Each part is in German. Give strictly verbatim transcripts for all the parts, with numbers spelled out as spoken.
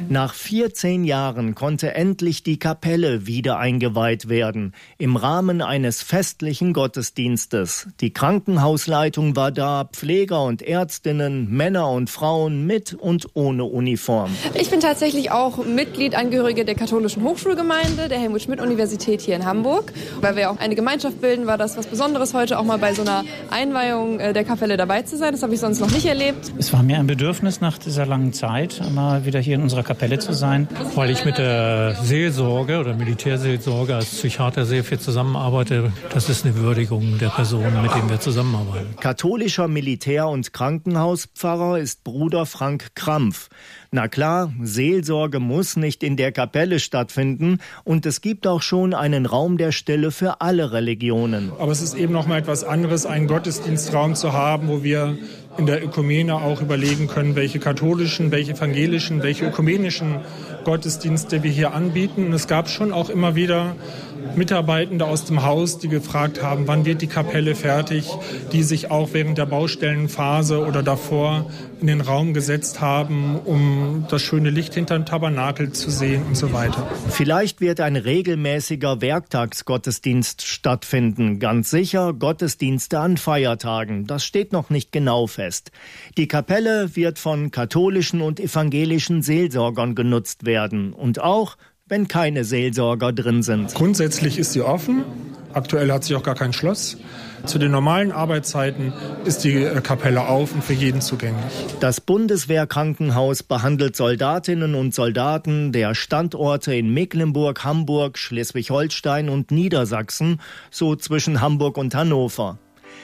Nach vierzehn Jahren konnte endlich die Kapelle wieder eingeweiht werden, im Rahmen eines festlichen Gottesdienstes. Die Krankenhausleitung war da, Pfleger und Ärztinnen, Männer und Frauen mit und ohne Uniform. Ich bin tatsächlich auch Mitglied, Angehörige der Katholischen Hochschulgemeinde, der Helmut-Schmidt-Universität hier in Hamburg. Weil wir auch eine Gemeinschaft bilden, war das was Besonderes, heute auch mal bei so einer Einweihung der Kapelle dabei zu sein. Das habe ich sonst noch nicht erlebt. Es war mir ein Bedürfnis nach dieser langen Zeit, mal wieder hier in unserer Kapelle zu sein. Weil ich mit der Seelsorge oder Militärseelsorge als Psychiater sehr viel zusammenarbeite. Das ist eine Würdigung der Personen, mit denen wir zusammenarbeiten. Katholischer Militär- und Krankenhauspfarrer ist Bruder Frank Krampf. Na klar, Seelsorge muss nicht in der Kapelle stattfinden und es gibt auch schon einen Raum der Stille für alle Religionen. Aber es ist eben noch mal etwas anderes, einen Gottesdienstraum zu haben, wo wir in der Ökumene auch überlegen können, welche katholischen, welche evangelischen, welche ökumenischen Gottesdienste wir hier anbieten. Und es gab schon auch immer wieder Mitarbeitende aus dem Haus, die gefragt haben, wann wird die Kapelle fertig, die sich auch während der Baustellenphase oder davor in den Raum gesetzt haben, um das schöne Licht hinterm Tabernakel zu sehen und so weiter. Vielleicht wird ein regelmäßiger Werktagsgottesdienst stattfinden. Ganz sicher Gottesdienste an Feiertagen. Das steht noch nicht genau fest. Die Kapelle wird von katholischen und evangelischen Seelsorgern genutzt werden. Und auch wenn keine Seelsorger drin sind. Grundsätzlich ist sie offen. Aktuell hat sie auch gar kein Schloss. Zu den normalen Arbeitszeiten ist die Kapelle auf und für jeden zugänglich. Das Bundeswehrkrankenhaus behandelt Soldatinnen und Soldaten der Standorte in Mecklenburg, Hamburg, Schleswig-Holstein und Niedersachsen, so zwischen Hamburg und Hannover.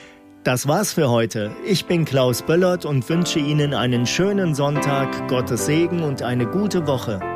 Das war's für heute. Ich bin Klaus Böllert und wünsche Ihnen einen schönen Sonntag, Gottes Segen und eine gute Woche.